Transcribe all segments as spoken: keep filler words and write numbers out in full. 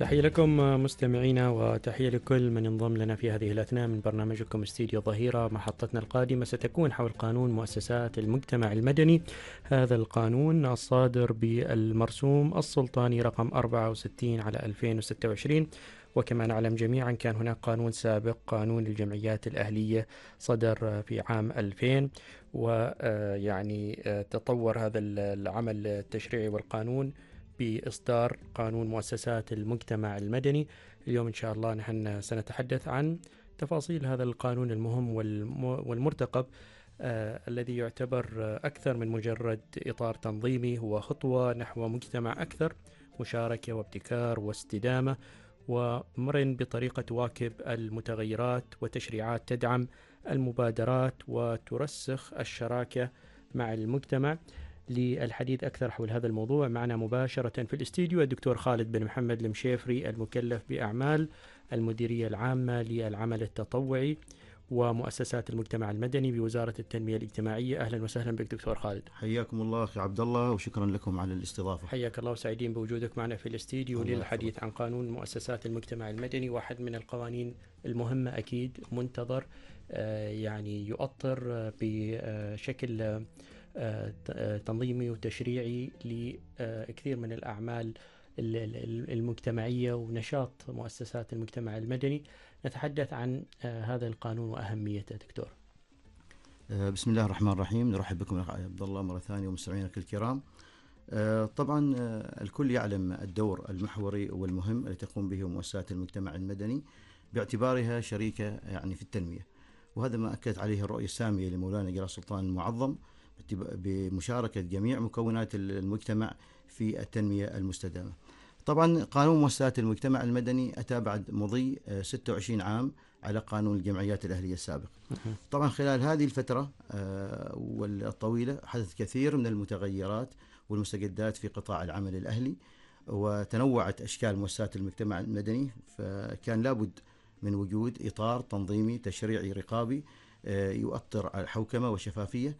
تحية لكم مستمعينا، وتحية لكل من ينضم لنا في هذه الأثناء من برنامجكم استديو ظهيرة. محطتنا القادمة ستكون حول قانون مؤسسات المجتمع المدني، هذا القانون الصادر بالمرسوم السلطاني رقم أربعة وستين على ألفين وستة وعشرين. وكما نعلم جميعا كان هناك قانون سابق، قانون الجمعيات الأهلية، صدر في عام ألفين، ويعني تطور هذا العمل التشريعي والقانون بإصدار قانون مؤسسات المجتمع المدني. اليوم إن شاء الله نحن سنتحدث عن تفاصيل هذا القانون المهم والمرتقب، آه الذي يعتبر أكثر من مجرد إطار تنظيمي، هو خطوة نحو مجتمع أكثر مشاركة وابتكار واستدامة، ومرن بطريقة تواكب المتغيرات، وتشريعات تدعم المبادرات وترسخ الشراكة مع المجتمع. للحديث أكثر حول هذا الموضوع معنا مباشرة في الاستديو الدكتور خالد بن محمد المشيفري، المكلف بأعمال المديرية العامة للعمل التطوعي ومؤسسات المجتمع المدني بوزارة التنمية الاجتماعية. أهلا وسهلا بك دكتور خالد. حياكم الله أخي عبد الله، وشكرا لكم على الاستضافة. حياك الله، وسعيدين بوجودك معنا في الاستديو للحديث عن قانون مؤسسات المجتمع المدني، واحد من القوانين المهمة أكيد، منتظر، آه يعني يؤطر بشكل تنظيمي وتشريعي لكثير من الأعمال المجتمعية ونشاط مؤسسات المجتمع المدني. نتحدث عن هذا القانون وأهميته دكتور. بسم الله الرحمن الرحيم، نرحب بكم يا عبد الله مرة ثانية ومستمعينك الكرام. طبعا الكل يعلم الدور المحوري والمهم الذي تقوم به مؤسسات المجتمع المدني باعتبارها شريكة يعني في التنمية، وهذا ما أكدت عليه الرؤية السامية لمولانا جلالة السلطان المعظم بمشاركة جميع مكونات المجتمع في التنمية المستدامة. طبعا قانون مؤسسات المجتمع المدني أتى بعد مضي ستة وعشرين عام على قانون الجمعيات الأهلية السابق. طبعا خلال هذه الفترة والطويلة حدث كثير من المتغيرات والمستجدات في قطاع العمل الأهلي، وتنوعت أشكال مؤسسات المجتمع المدني، فكان لابد من وجود إطار تنظيمي تشريعي رقابي يؤطر على الحوكمة والشفافية،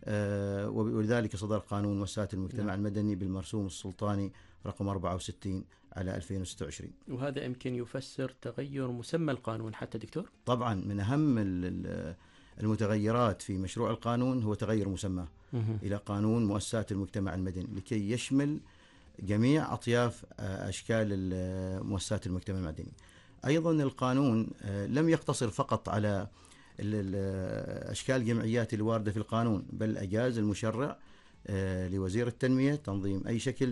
ولذلك صدر قانون مؤسسات المجتمع نعم. المدني بالمرسوم السلطاني رقم أربعة وستين على ألفين وستة وعشرين. وهذا يمكن يفسر تغير مسمى القانون حتى دكتور؟ طبعا من أهم المتغيرات في مشروع القانون هو تغير مسماه إلى قانون مؤسسات المجتمع المدني لكي يشمل جميع أطياف أشكال مؤسسات المجتمع المدني. أيضا القانون لم يقتصر فقط على الأشكال الجمعيات الواردة في القانون، بل أجاز المشرع لوزير التنمية تنظيم أي شكل